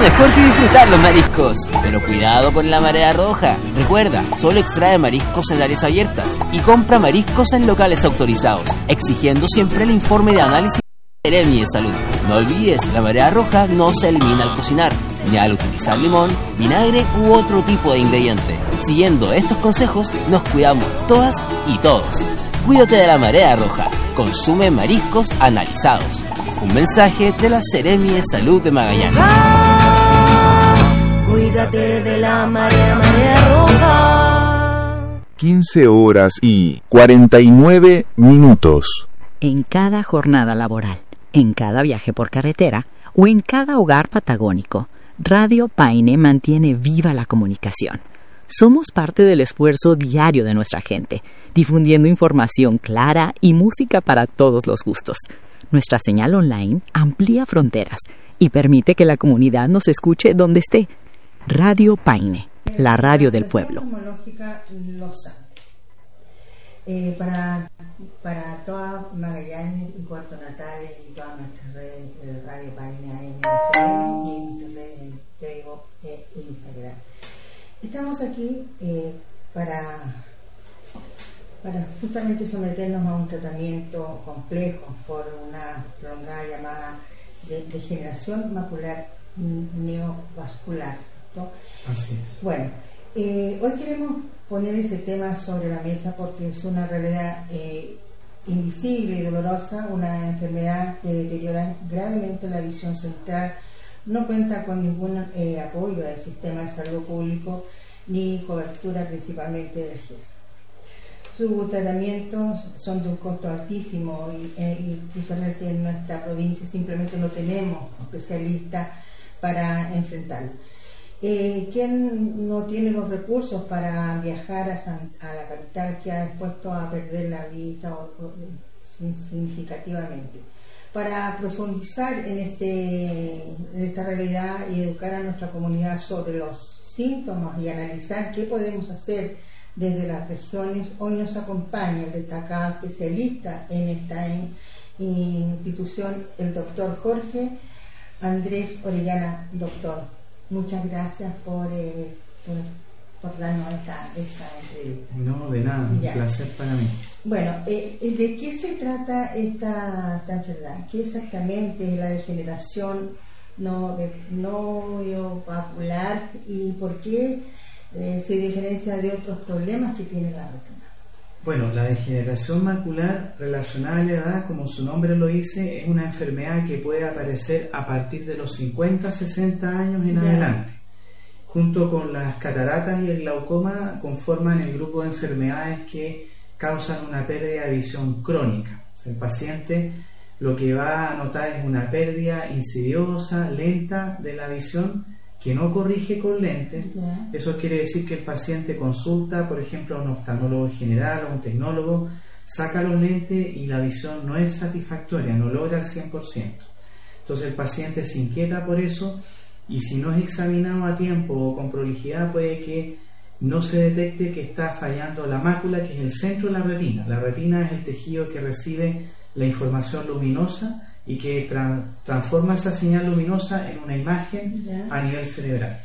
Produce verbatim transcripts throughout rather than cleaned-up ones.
mejor que disfrutar los mariscos. Pero cuidado con la marea roja. Recuerda, solo extrae mariscos en áreas abiertas y compra mariscos en locales autorizados, exigiendo siempre el informe de análisis de Seremi de Salud. No olvides, la marea roja no se elimina al cocinar, ni al utilizar limón, vinagre u otro tipo de ingrediente. Siguiendo estos consejos, nos cuidamos todas y todos. Cuídate de la marea roja. Consume mariscos analizados. Un mensaje de la Seremi de Salud de Magallanes. Cuídate de la marea, marea roja. quince horas y cuarenta y nueve minutos. En cada jornada laboral, en cada viaje por carretera o en cada hogar patagónico, Radio Paine mantiene viva la comunicación. Somos parte del esfuerzo diario de nuestra gente, difundiendo información clara y música para todos los gustos. Nuestra señal online amplía fronteras y permite que la comunidad nos escuche donde esté. Radio Paine, la radio del pueblo. Los Andes. Eh, para, para toda Magallanes y Puerto Natales y todas nuestras redes de Radio Paine A M y nuestras redes en Facebook e Instagram. Estamos aquí eh, para, para justamente someternos a un tratamiento complejo por una prolongada llamada de degeneración macular neovascular, ¿no? Así es. Bueno, eh, hoy queremos poner ese tema sobre la mesa porque es una realidad eh, invisible y dolorosa, una enfermedad que deteriora gravemente la visión central. No cuenta con ningún eh, apoyo del sistema de salud público ni cobertura principalmente del G E S. Sus tratamientos son de un costo altísimo y, eh, y principalmente en nuestra provincia simplemente no tenemos especialistas para enfrentarlo. Eh, ¿Quién no tiene los recursos para viajar a, San, a la capital que ha expuesto a perder la vista o, o, significativamente? Para profundizar en, este, en esta realidad y educar a nuestra comunidad sobre los síntomas y analizar qué podemos hacer desde las regiones, hoy nos acompaña el destacado especialista en esta in, institución, el doctor Jorge Andrés Orellana. Doctor, muchas gracias por, eh, por, por darnos esta, esta entrevista. No, de nada, un ya. placer para mí. Bueno, eh, ¿de qué se trata esta, esta enfermedad? ¿Qué exactamente es la degeneración no, no vacular y por qué eh, se diferencia de otros problemas que tiene la retina? Bueno, la degeneración macular relacionada a la edad, como su nombre lo dice, es una enfermedad que puede aparecer a partir de los cincuenta, sesenta años en yeah. adelante. Junto con las cataratas y el glaucoma conforman el grupo de enfermedades que causan una pérdida de visión crónica. O sea, el paciente lo que va a notar es una pérdida insidiosa, lenta de la visión que no corrige con lentes. Yeah. Eso quiere decir que el paciente consulta, por ejemplo, a un oftalmólogo general o un tecnólogo, saca los lentes y la visión no es satisfactoria, no logra el cien por ciento. Entonces el paciente se inquieta por eso y si no es examinado a tiempo o con prolijidad puede que no se detecte que está fallando la mácula, que es el centro de la retina. La retina es el tejido que recibe la información luminosa y que tra- transforma esa señal luminosa en una imagen yeah. a nivel cerebral.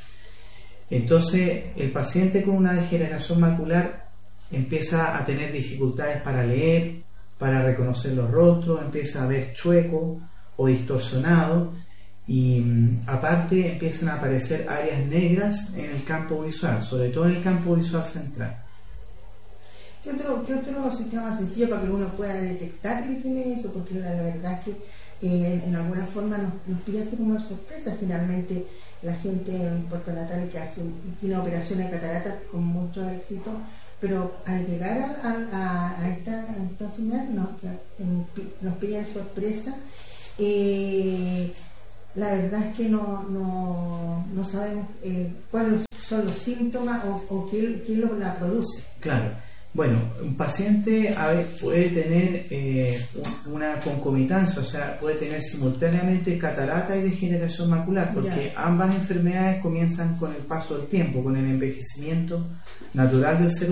Entonces el paciente con una degeneración macular empieza a tener dificultades para leer, para reconocer los rostros, empieza a ver chueco o distorsionado y mm, aparte empiezan a aparecer áreas negras en el campo visual, sobre todo en el campo visual central. ¿Qué otro, qué otro sistema sencillo para que uno pueda detectar que tiene eso? Porque la, la verdad es que eh, en alguna forma nos, nos pilla así como sorpresa. Finalmente la gente en Puerto Natal que hace tiene operaciones de catarata con mucho éxito, pero al llegar a, a, a esta, a esta enfermedad nos, nos pilla de sorpresa. Eh, la verdad es que no, no, no sabemos eh, cuáles son los síntomas o, o qué, qué lo, la produce. Claro. Bueno, un paciente a ver, puede tener eh, una concomitancia, o sea, puede tener simultáneamente catarata y degeneración macular, porque yeah. ambas enfermedades comienzan con el paso del tiempo, con el envejecimiento natural del ser